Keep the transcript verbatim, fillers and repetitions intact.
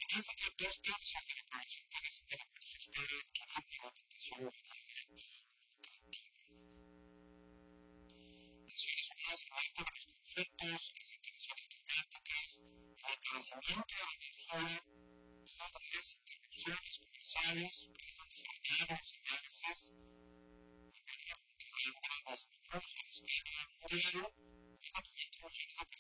Comienza a dos tercios de la población que necesita recursos para adquirir una alimentación Naciones Unidas alerta de los conflictos, las alteraciones climáticas, el encarecimiento de la energía y las interrupciones comerciales pueden frenar los avances de manera que la hambre disminuye a escala mundial y no contribuyen a